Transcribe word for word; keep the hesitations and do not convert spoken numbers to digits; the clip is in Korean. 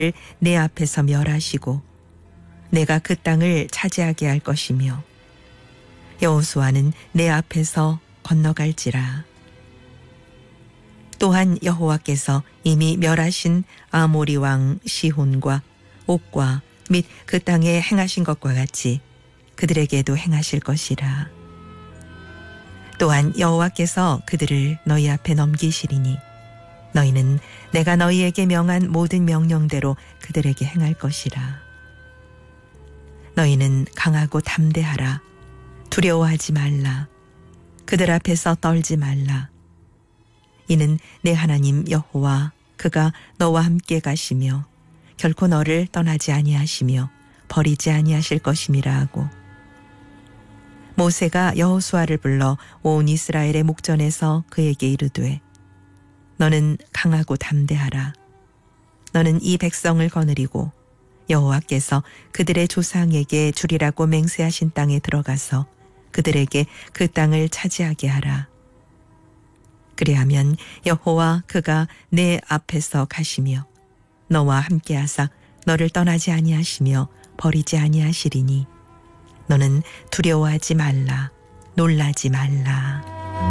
내 앞에서 멸하시고 내가 그 땅을 차지하게 할 것이며 여호수아는 내 앞에서 건너갈지라. 또한 여호와께서 이미 멸하신 아모리 왕 시혼과 옥과 및 그 땅에 행하신 것과 같이 그들에게도 행하실 것이라. 또한 여호와께서 그들을 너희 앞에 넘기시리니 너희는 내가 너희에게 명한 모든 명령대로 그들에게 행할 것이라. 너희는 강하고 담대하라. 두려워하지 말라. 그들 앞에서 떨지 말라. 이는 내 하나님 여호와 그가 너와 함께 가시며 결코 너를 떠나지 아니하시며 버리지 아니하실 것임이라 하고, 모세가 여호수아를 불러 온 이스라엘의 목전에서 그에게 이르되 너는 강하고 담대하라. 너는 이 백성을 거느리고 여호와께서 그들의 조상에게 주리라고 맹세하신 땅에 들어가서 그들에게 그 땅을 차지하게 하라. 그리하면 여호와 그가 내 앞에서 가시며 너와 함께하사 너를 떠나지 아니하시며 버리지 아니하시리니 너는 두려워하지 말라. 놀라지 말라.